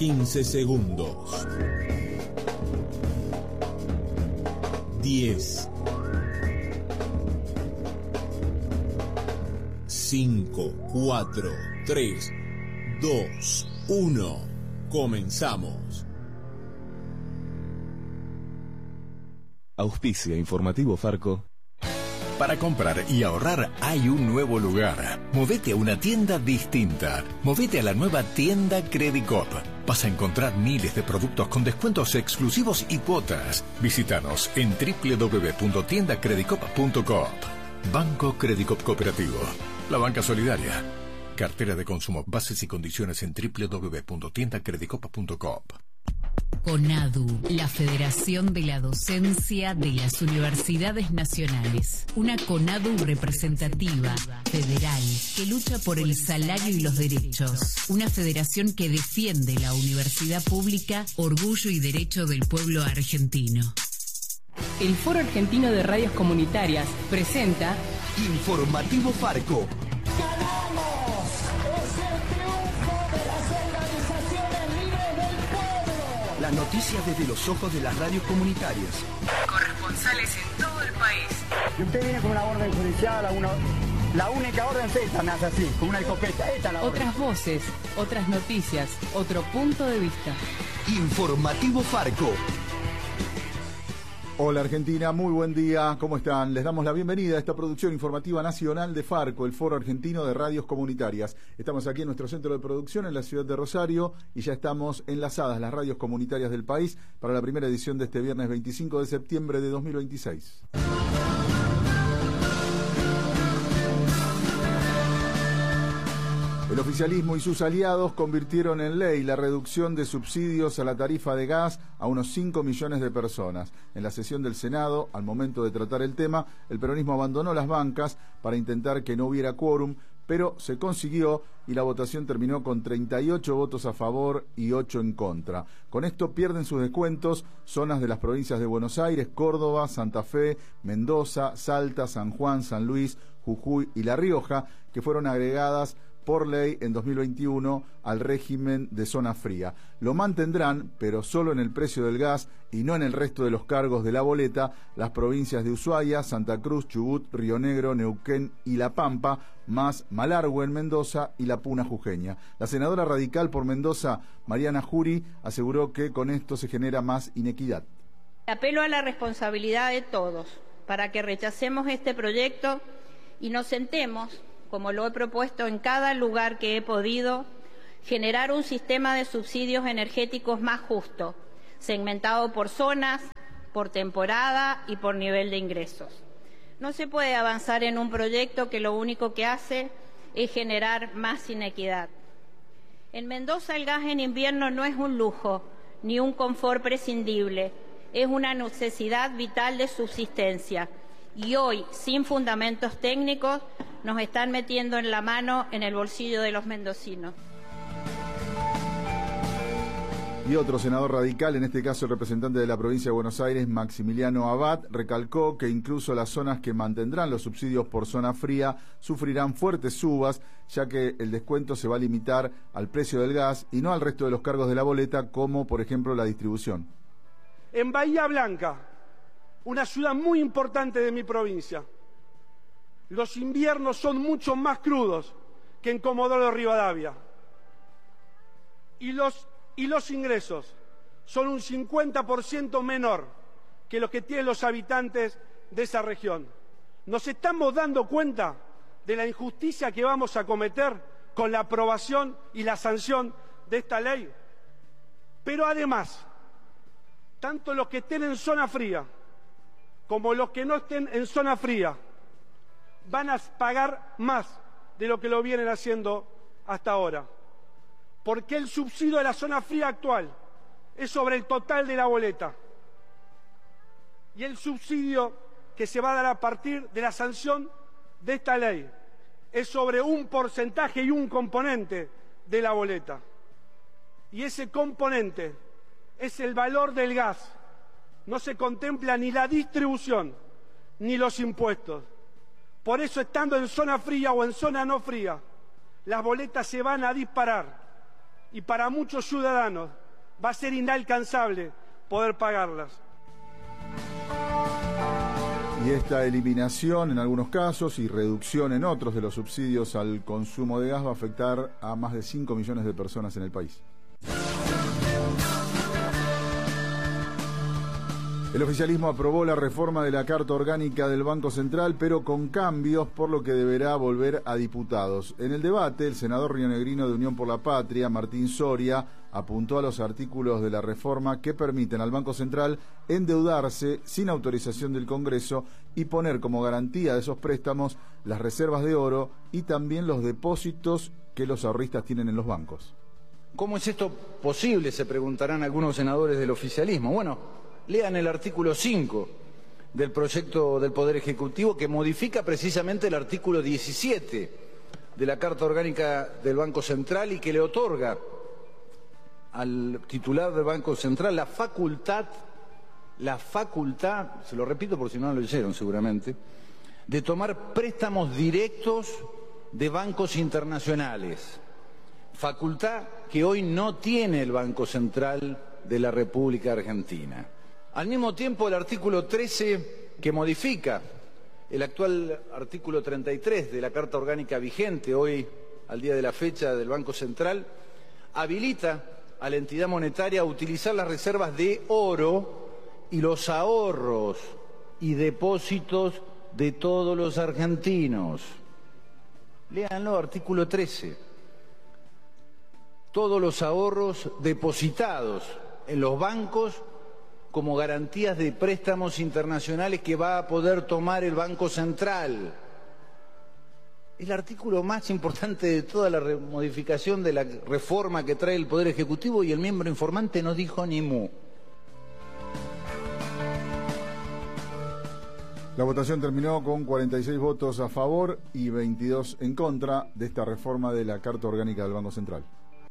15 segundos. 10. 5, 4, 3, 2, 1. Comenzamos. Auspicia Informativo Farco. Para comprar y ahorrar hay un nuevo lugar. Movete a una tienda distinta. Movete a la nueva tienda Credicop. Vas a encontrar miles de productos con descuentos exclusivos y cuotas. Visítanos en www.tiendacredicop.coop. Banco Credicop Cooperativo. La banca solidaria. Cartera de consumo. Bases y condiciones en www.tiendacredicop.coop. CONADU, la Federación de la Docencia de las Universidades Nacionales. Una CONADU representativa, federal, que lucha por el salario y los derechos. Una federación que defiende la universidad pública, orgullo y derecho del pueblo argentino. El Foro Argentino de Radios Comunitarias presenta Informativo Farco. ¡Ganamos! ¡Es el triunfo de las organizaciones libres del pueblo! Las noticias desde los ojos de las radios comunitarias. corresponsales en todo el país. Y usted viene con una orden judicial, la única orden es esta, me hace así, con una escopeta. Esta es la orden. Otras voces, otras noticias, otro punto de vista. Informativo Farco. Hola Argentina, muy buen día, ¿cómo están? Les damos la bienvenida a esta producción informativa nacional de Farco, el Foro Argentino de Radios Comunitarias. Estamos aquí en nuestro centro de producción en la ciudad de Rosario y ya estamos enlazadas las radios comunitarias del país para la primera edición de este viernes 25 de septiembre de 2026. El oficialismo y sus aliados convirtieron en ley la reducción de subsidios a la tarifa de gas a unos 5 millones de personas. En la sesión del Senado, al momento de tratar el tema, el peronismo abandonó las bancas para intentar que no hubiera quórum, pero se consiguió y la votación terminó con 38 votos a favor y 8 en contra. Con esto pierden sus descuentos zonas de las provincias de Buenos Aires, Córdoba, Santa Fe, Mendoza, Salta, San Juan, San Luis, Jujuy y La Rioja, que fueron agregadas por ley en 2021 al régimen de zona fría. Lo mantendrán, pero solo en el precio del gas y no en el resto de los cargos de la boleta, las provincias de Ushuaia, Santa Cruz, Chubut, Río Negro, Neuquén y La Pampa, más Malargüe en Mendoza y La Puna jujeña. La senadora radical por Mendoza, Mariana Jury, aseguró que con esto se genera más inequidad. Apelo a la responsabilidad de todos para que rechacemos este proyecto y nos sentemos, como lo he propuesto en cada lugar que he podido, generar un sistema de subsidios energéticos más justo, segmentado por zonas, por temporada y por nivel de ingresos. No se puede avanzar en un proyecto que lo único que hace es generar más inequidad. En Mendoza el gas en invierno no es un lujo ni un confort prescindible, es una necesidad vital de subsistencia. Y hoy, sin fundamentos técnicos, nos están metiendo en la mano en el bolsillo de los mendocinos. Y otro senador radical, en este caso el representante de la provincia de Buenos Aires, Maximiliano Abad, recalcó que incluso las zonas que mantendrán los subsidios por zona fría sufrirán fuertes subas, ya que el descuento se va a limitar al precio del gas y no al resto de los cargos de la boleta, como por ejemplo la distribución. En Bahía Blanca, una ciudad muy importante de mi provincia, los inviernos son mucho más crudos que en Comodoro Rivadavia. Y los ingresos son un 50% menor que los que tienen los habitantes de esa región. ¿Nos estamos dando cuenta de la injusticia que vamos a cometer con la aprobación y la sanción de esta ley? Pero además, tanto los que estén en zona fría como los que no estén en zona fría van a pagar más de lo que lo vienen haciendo hasta ahora. Porque el subsidio de la zona fría actual es sobre el total de la boleta. Y el subsidio que se va a dar a partir de la sanción de esta ley es sobre un porcentaje y un componente de la boleta. Y ese componente es el valor del gas. No se contempla ni la distribución ni los impuestos. Por eso, estando en zona fría o en zona no fría, las boletas se van a disparar. y para muchos ciudadanos va a ser inalcanzable poder pagarlas. Y esta eliminación en algunos casos y reducción en otros de los subsidios al consumo de gas va a afectar a más de 5 millones de personas en el país. El oficialismo aprobó la reforma de la Carta Orgánica del Banco Central, pero con cambios, por lo que deberá volver a diputados. En el debate, el senador rionegrino de Unión por la Patria, Martín Soria, apuntó a los artículos de la reforma que permiten al Banco Central endeudarse sin autorización del Congreso y poner como garantía de esos préstamos las reservas de oro y también los depósitos que los ahorristas tienen en los bancos. ¿Cómo es esto posible?, se preguntarán algunos senadores del oficialismo. Bueno, lean el artículo 5 del proyecto del Poder Ejecutivo, que modifica precisamente el artículo 17 de la Carta Orgánica del Banco Central y que le otorga al titular del Banco Central la facultad, se lo repito por si no lo leyeron seguramente, de tomar préstamos directos de bancos internacionales, facultad que hoy no tiene el Banco Central de la República Argentina. Al mismo tiempo, el artículo 13, que modifica el actual artículo 33 de la Carta Orgánica vigente, hoy, al día de la fecha del Banco Central, habilita a la entidad monetaria a utilizar las reservas de oro y los ahorros y depósitos de todos los argentinos. Léanlo, artículo 13. Todos los ahorros depositados en los bancos como garantías de préstamos internacionales que va a poder tomar el Banco Central. El artículo más importante de toda la modificación de la reforma que trae el Poder Ejecutivo, y el miembro informante no dijo ni mu. La votación terminó con 46 votos a favor y 22 en contra de esta reforma de la Carta Orgánica del Banco Central.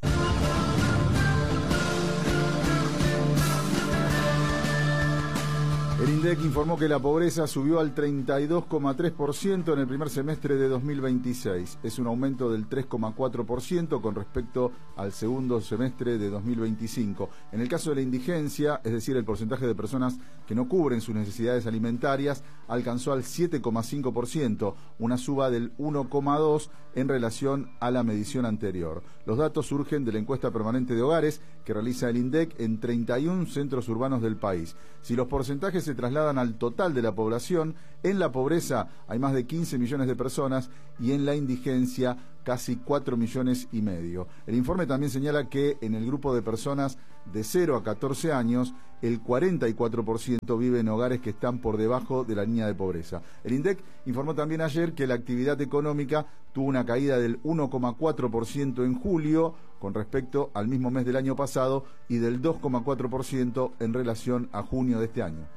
El INDEC informó que la pobreza subió al 32,3% en el primer semestre de 2026. Es un aumento del 3,4% con respecto al segundo semestre de 2025. En el caso de la indigencia, es decir, el porcentaje de personas que no cubren sus necesidades alimentarias, alcanzó al 7,5%, una suba del 1,2% en relación a la medición anterior. Los datos surgen de la encuesta permanente de hogares que realiza el INDEC en 31 centros urbanos del país. Si los porcentajes se trasladan al total de la población, en la pobreza hay más de 15 millones de personas y en la indigencia casi 4,5 millones. El informe también señala que en el grupo de personas de 0 a 14 años, el 44% vive en hogares que están por debajo de la línea de pobreza. El INDEC informó también ayer que la actividad económica tuvo una caída del 1,4% en julio con respecto al mismo mes del año pasado y del 2,4% en relación a junio de este año.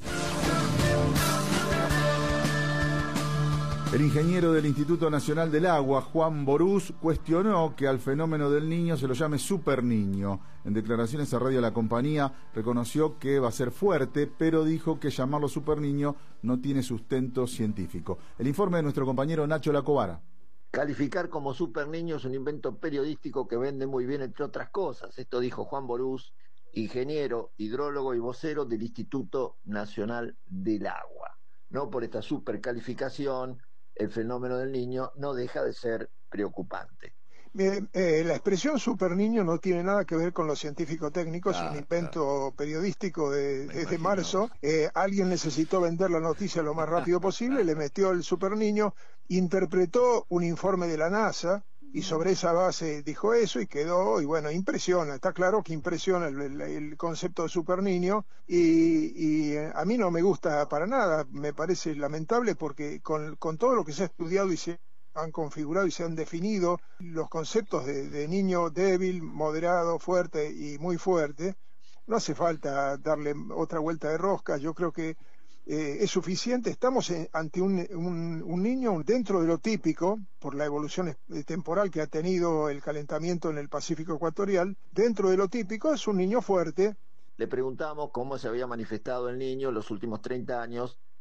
El ingeniero del Instituto Nacional del Agua, Juan Borús, cuestionó que al fenómeno del Niño se lo llame superniño. En declaraciones a Radio La Compañía reconoció que va a ser fuerte, pero dijo que llamarlo superniño no tiene sustento científico. El informe de nuestro compañero Nacho Lacobara. Calificar como superniño es un invento periodístico que vende muy bien, entre otras cosas. Esto dijo Juan Borús, ingeniero, hidrólogo y vocero del Instituto Nacional del Agua. No por esta supercalificación, el fenómeno del Niño no deja de ser preocupante. La expresión superniño no tiene nada que ver con lo científico-técnico, es un invento periodístico desde marzo. Alguien necesitó vender la noticia lo más rápido posible, le metió el superniño, interpretó un informe de la NASA y sobre esa base dijo eso y quedó, y bueno, impresiona, está claro que impresiona el concepto de superniño y a mí no me gusta para nada, me parece lamentable porque con todo lo que se ha estudiado y se han configurado y se han definido los conceptos de niño débil, moderado, fuerte y muy fuerte, no hace falta darle otra vuelta de rosca. Yo creo que es suficiente. Estamos ante un niño dentro de lo típico, por la evolución temporal que ha tenido el calentamiento en el Pacífico ecuatorial, dentro de lo típico es un niño fuerte. Le preguntamos cómo se había manifestado el niño en los últimos 30 años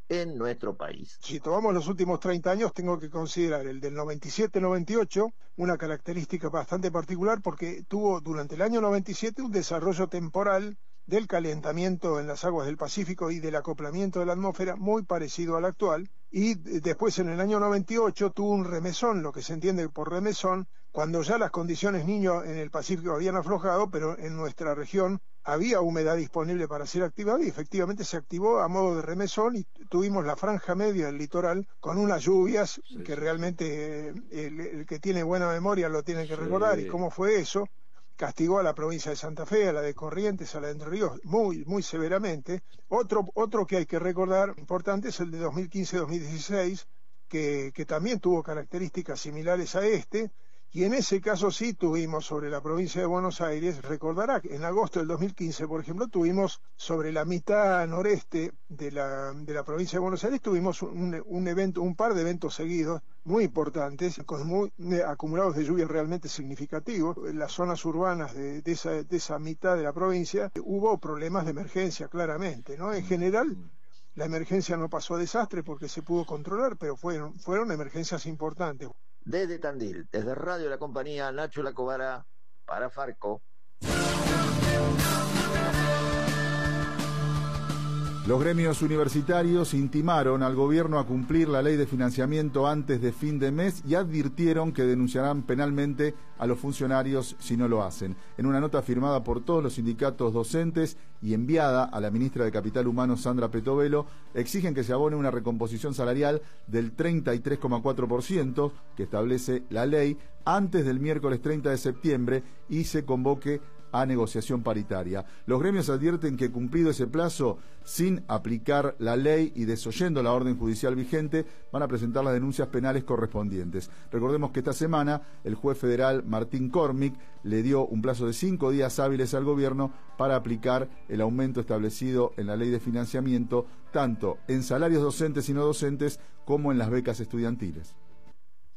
en nuestro país. Si tomamos los últimos 30 años, tengo que considerar el del 97-98 una característica bastante particular porque tuvo durante el año 97 un desarrollo temporal del calentamiento en las aguas del Pacífico y del acoplamiento de la atmósfera muy parecido al actual, y después en el año 98 tuvo un remesón, lo que se entiende por remesón, cuando ya las condiciones niño en el Pacífico habían aflojado, pero en nuestra región había humedad disponible para ser activada y efectivamente se activó a modo de remesón y tuvimos la franja media del litoral con unas lluvias que realmente el que tiene buena memoria lo tiene que recordar. ¿Y cómo fue eso? Castigó a la provincia de Santa Fe, a la de Corrientes, a la de Entre Ríos, muy severamente. Otro que hay que recordar importante es el de 2015-2016, que también tuvo características similares a este, y en ese caso sí tuvimos sobre la provincia de Buenos Aires, recordará que en agosto del 2015, por ejemplo, tuvimos sobre la mitad noreste de la provincia de Buenos Aires, tuvimos un par de eventos seguidos muy importantes, con acumulados de lluvia realmente significativos. En las zonas urbanas de esa mitad de la provincia hubo problemas de emergencia, claramente, ¿no? En general, la emergencia no pasó a desastre porque se pudo controlar, pero fueron emergencias importantes. Desde Tandil, desde Radio La Compañía, Nacho Lacobara, para Farco. Los gremios universitarios intimaron al gobierno a cumplir la ley de financiamiento antes de fin de mes y advirtieron que denunciarán penalmente a los funcionarios si no lo hacen. En una nota firmada por todos los sindicatos docentes y enviada a la ministra de Capital Humano, Sandra Petovelo, exigen que se abone una recomposición salarial del 33,4% que establece la ley antes del miércoles 30 de septiembre y se convoque a negociación paritaria. Los gremios advierten que cumplido ese plazo, sin aplicar la ley y desoyendo la orden judicial vigente, van a presentar las denuncias penales correspondientes. Recordemos que esta semana el juez federal Martín Cormick le dio un plazo de 5 días hábiles al gobierno para aplicar el aumento establecido en la ley de financiamiento, tanto en salarios docentes y no docentes como en las becas estudiantiles.